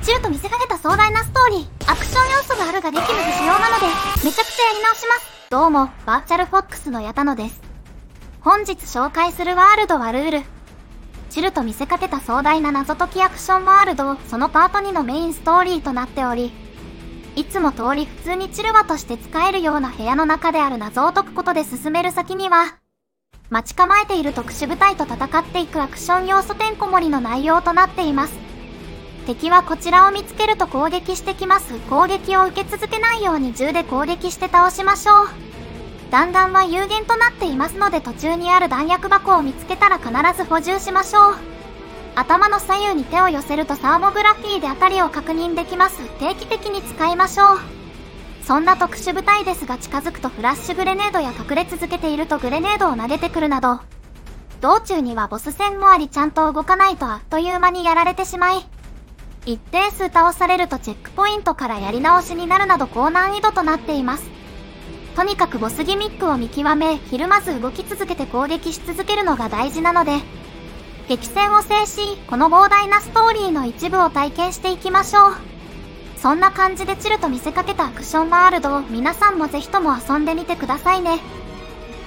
チルと見せかけた壮大なストーリー、アクション要素があるが激務不使用なので、めちゃくちゃやり直します。どうも、バーチャルフォックスの矢田野です。本日紹介するワールドはルール。チルと見せかけた壮大な謎解きアクションワールドをそのパート2のメインストーリーとなっており、いつも通り普通にチルワとして使えるような部屋の中である謎を解くことで進める先には、待ち構えている特殊部隊と戦っていくアクション要素てんこ盛りの内容となっています。敵はこちらを見つけると攻撃してきます。攻撃を受け続けないように銃で攻撃して倒しましょう。弾丸は有限となっていますので途中にある弾薬箱を見つけたら必ず補充しましょう。頭の左右に手を寄せるとサーモグラフィーで辺りを確認できます。定期的に使いましょう。そんな特殊部隊ですが近づくとフラッシュグレネードや隠れ続けているとグレネードを投げてくるなど、道中にはボス戦もありちゃんと動かないとあっという間にやられてしまい、一定数倒されるとチェックポイントからやり直しになるなど高難易度となっています。とにかくボスギミックを見極め、ひるまず動き続けて攻撃し続けるのが大事なので、激戦を制し、この膨大なストーリーの一部を体験していきましょう。そんな感じでチルと見せかけたアクションワールドを皆さんもぜひとも遊んでみてくださいね。